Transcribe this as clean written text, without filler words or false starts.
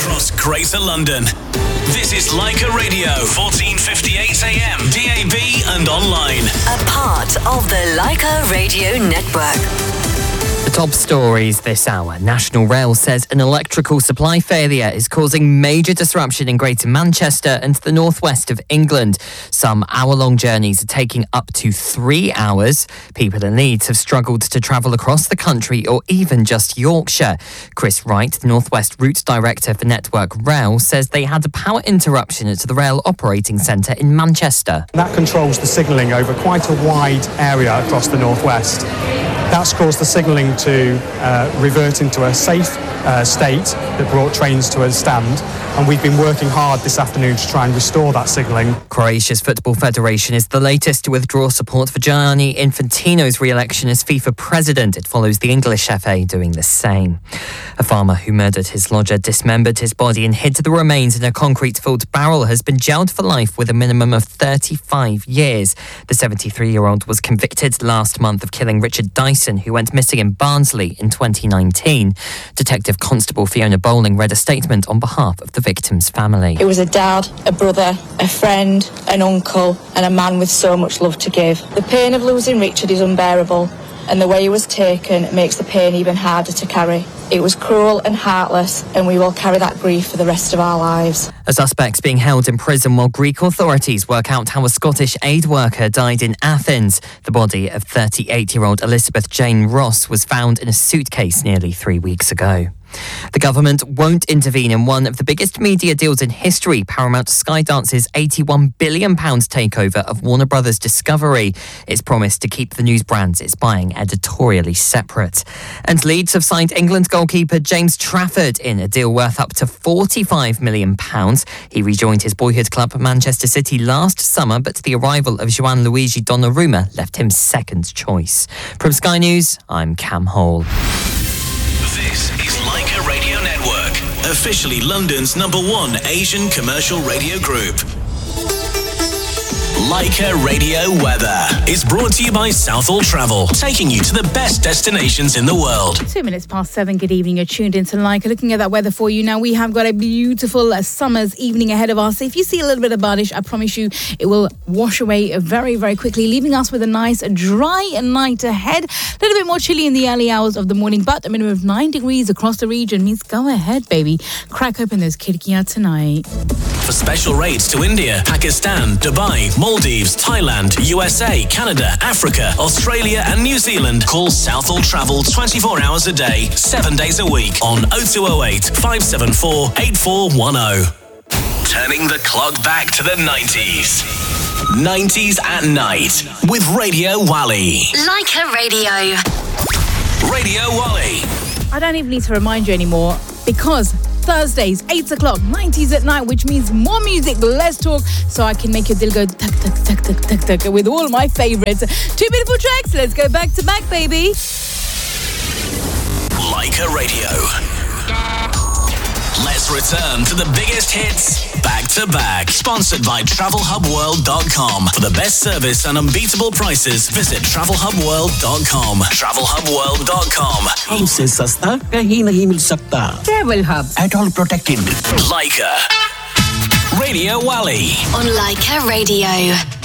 across Greater London. This is Leica Radio, 1458 AM, DAB and online. A part of the Leica Radio Network. The top stories this hour. National Rail says an electrical supply failure is causing major disruption in Greater Manchester and the northwest of England. Some hour-long journeys are taking up to 3 hours. People in Leeds have struggled to travel across the country or even just Yorkshire. Chris Wright, the Northwest Route Director for Network Rail, says they had a power interruption at the Rail Operating Centre in Manchester. That controls the signalling over quite a wide area across the northwest. That's caused the signalling to revert into a safe state that brought trains to a stand, and we've been working hard this afternoon to try and restore that signalling. Croatia's Football Federation is the latest to withdraw support for Gianni Infantino's re-election as FIFA president. It follows the English FA doing the same. A farmer who murdered his lodger, dismembered his body and hid the remains in a concrete-filled barrel has been jailed for life with a minimum of 35 years. The 73-year-old was convicted last month of killing Richard Dyson, who went missing in Barnsley in 2019. Detective Constable Fiona Bowling read a statement on behalf of the victim's family. It was a dad, a brother, a friend, an uncle, and a man with so much love to give. The pain of losing Richard is unbearable, and the way he was taken makes the pain even harder to carry. It was cruel and heartless, and we will carry that grief for the rest of our lives. A suspect's being held in prison while Greek authorities work out how a Scottish aid worker died in Athens. The body of 38-year-old Elizabeth Jane Ross was found in a suitcase nearly 3 weeks ago. The government won't intervene in one of the biggest media deals in history, Paramount Skydance's £81 billion takeover of Warner Brothers Discovery. It's promised to keep the news brands it's buying editorially separate. And Leeds have signed England goalkeeper James Trafford in a deal worth up to £45 million. He rejoined his boyhood club Manchester City last summer, but the arrival of Gianluigi Donnarumma left him second choice. From Sky News, I'm Cam Hall. This is Leica Radio Network, officially London's #1 Asian commercial radio group. Leica Radio Weather is brought to you by Southall Travel, taking you to the best destinations in the world. 2 minutes past 7. Good evening. You're tuned into Leica. Looking at that weather for you now, we have got a beautiful summer's evening ahead of us. If you see a little bit of bardish, I promise you it will wash away very, very quickly, leaving us with a nice dry night ahead. A little bit more chilly in the early hours of the morning, but a minimum of 9 degrees across the region means go ahead, baby. Crack open those khidkiyan tonight. For special rates to India, Pakistan, Dubai, Maldives, Thailand, USA, Canada, Africa, Australia and New Zealand, call Southall Travel 24 hours a day, 7 days a week on 0208 574 8410. Turning the clock back to the 90s. 90s at night with Radio Wally. Leica Radio. Radio Wally. I don't even need to remind you anymore because Thursdays, 8 o'clock, 90s at night, which means more music, less talk, so I can make your dil go tuck, tuck, tuck, tuck, tuck, tuck, with all my favourites. 2 beautiful tracks, let's go back to back, baby. Leica Radio. Let's return to the biggest hits back to back. Sponsored by TravelHubWorld.com. For the best service and unbeatable prices, visit TravelHubWorld.com. TravelHubWorld.com. हमसे सस्ता कहीं नहीं मिल सकता. Travel Hub. At all protected. Leica. Radio Wally. On Leica Radio.